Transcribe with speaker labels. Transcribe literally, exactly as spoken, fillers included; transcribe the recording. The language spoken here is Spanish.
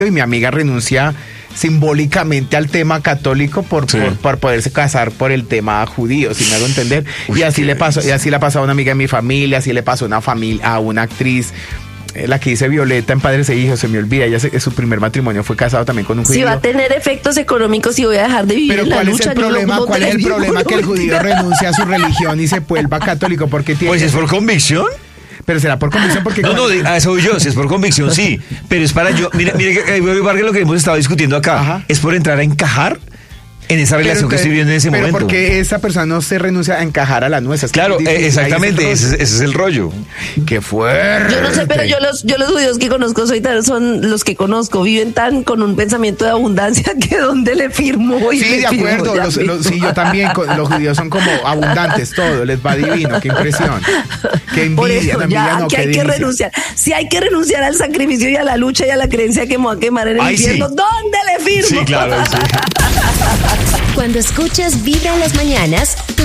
Speaker 1: y mi amiga renuncia simbólicamente al tema católico por, sí. por, por poderse casar por el tema judío, si me hago entender. Uy, y así le pasó, y así le pasó a una amiga de mi familia, así le pasó a una familia, a una actriz. La que dice Violeta en Padres e Hijos, se me olvida, ella se, su primer matrimonio fue casado también con un judío.
Speaker 2: Si va a tener efectos económicos y voy a dejar de vivir
Speaker 1: Pero
Speaker 2: en la
Speaker 1: ¿cuál
Speaker 2: lucha.
Speaker 1: es el problema?
Speaker 2: No, no
Speaker 1: ¿Cuál es el problema que el judío renuncia a su religión y se vuelva católico? Porque tiene...
Speaker 3: Pues es por convicción.
Speaker 1: Pero será por convicción porque...
Speaker 3: No, no, a eso voy yo, si es por convicción, sí. Pero es para yo... Mire, mire, Vargas, lo que hemos estado discutiendo acá, ajá, es por entrar a encajar en esa relación que, que estoy viviendo en ese
Speaker 1: pero
Speaker 3: momento.
Speaker 1: Pero porque esa persona no se renuncia a encajar a la nuestra.
Speaker 3: Claro, eh, exactamente, ese, ese es el rollo.
Speaker 1: ¡Qué fuerte!
Speaker 2: Yo no sé, pero yo los, yo los judíos que conozco, soy tan, son los que conozco, viven tan con un pensamiento de abundancia que donde le firmo y
Speaker 1: sí,
Speaker 2: le
Speaker 1: de
Speaker 2: firmo,
Speaker 1: acuerdo, los, los, sí, yo también, los judíos son como abundantes, todo, les va divino, qué impresión. Qué envidia,
Speaker 2: por eso,
Speaker 1: no, envidia
Speaker 2: ya,
Speaker 1: no,
Speaker 2: que hay
Speaker 1: delicia.
Speaker 2: que renunciar. Si hay que renunciar al sacrificio y a la lucha y a la creencia que me va a quemar en el
Speaker 3: Ay,
Speaker 2: infierno,
Speaker 3: sí.
Speaker 2: ¿dónde le firmo?
Speaker 3: Sí, claro, sí.
Speaker 4: Cuando escuchas Vibra en las mañanas,